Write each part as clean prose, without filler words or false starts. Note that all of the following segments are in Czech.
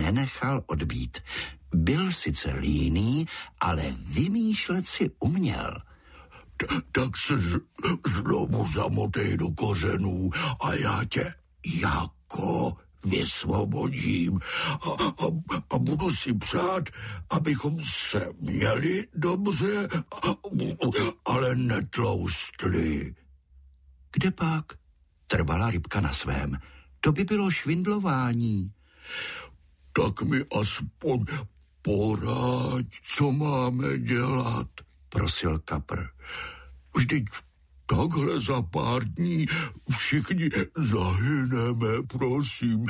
nenechal odbít. Byl sice líný, ale vymýšlet si uměl. Tak se znovu zamotej do kořenů a já tě jako vysvobodím a budu si přát, abychom se měli dobře, ale netloustli. Kdepak? Trvala rybka na svém. To by bylo švindlování. Tak mi aspoň poraď, co máme dělat, prosil kapr. Vždyť takhle za pár dní všichni zahyneme, prosím.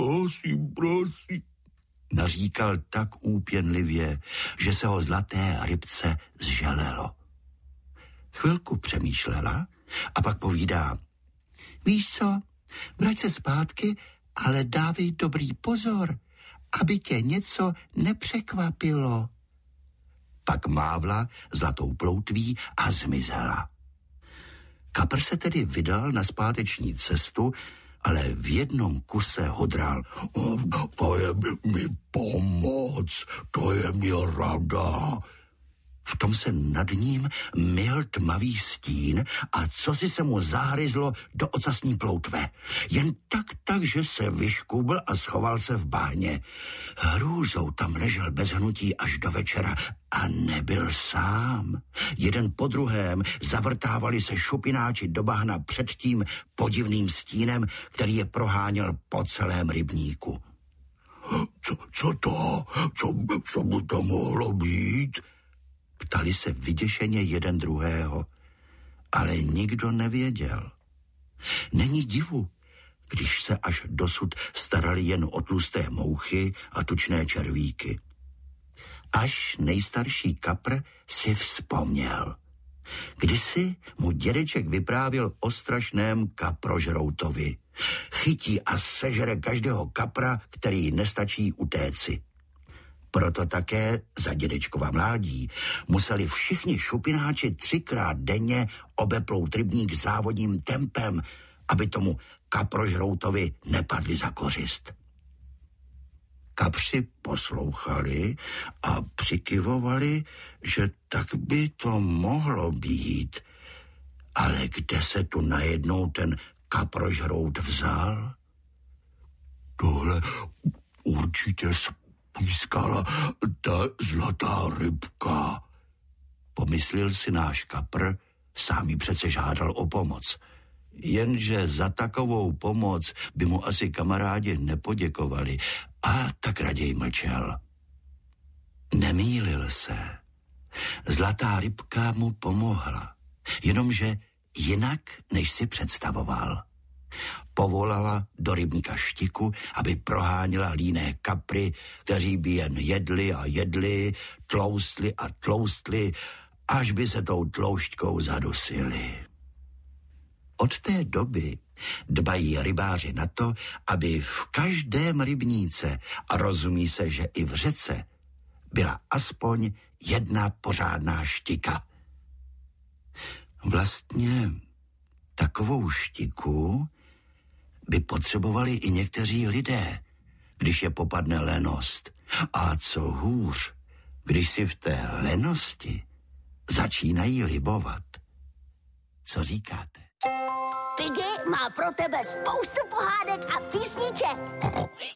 Naříkal tak úpěnlivě, že se ho zlaté rybce zželelo. Chvilku přemýšlela a pak povídá: víš co, vrať se zpátky, ale dávej dobrý pozor, aby tě něco nepřekvapilo. Pak mávla zlatou ploutví a zmizela. Kapr se tedy vydal na zpáteční cestu, ale v jednom kuse hodral. To je mi pomoc, to je mi rada. V tom se nad ním myhl tmavý stín a cosi se mu zahryzlo do ocasní ploutve. Jen tak, že se vyškubl a schoval se v bahně. Hrůzou tam ležel bez hnutí až do večera a nebyl sám. Jeden po druhém zavrtávali se šupináči do bahna před tím podivným stínem, který je proháněl po celém rybníku. Co by to mohlo být? Ptali se vyděšeně jeden druhého, ale nikdo nevěděl. Není divu, když se až dosud starali jen o tlusté mouchy a tučné červíky. Až nejstarší kapr si vzpomněl. Kdysi mu dědeček vyprávěl o strašném kaprožroutovi. Chytí a sežere každého kapra, který nestačí utéci. Proto také za dědečkova mládí museli všichni šupináči 3krát denně obeplout rybník závodním tempem, aby tomu kaprožroutovi nepadli za kořist. Kapři poslouchali a přikyvovali, že tak by to mohlo být. Ale kde se tu najednou ten kaprožrout vzal? Tohle určitě pískala ta zlatá rybka, pomyslel si náš kapr, sám jí přece žádal o pomoc. Jenže za takovou pomoc by mu asi kamarádi nepoděkovali a tak raději mlčel. Nemýlil se. Zlatá rybka mu pomohla, jenomže jinak, než si představoval. Povolala do rybníka Štiku, aby proháněla líné kapry, kteří by jen jedli a jedli, tloustli a tloustli, až by se tou tloušťkou zadusili. Od té doby dbají rybáři na to, aby v každém rybníce, a rozumí se, že i v řece, byla aspoň jedna pořádná štika. Vlastně takovou štiku by potřebovali i někteří lidé, když je popadne lenost. A co hůř, když si v té lenosti začínají libovat. Co říkáte? Piggy má pro tebe spoustu pohádek a písniček.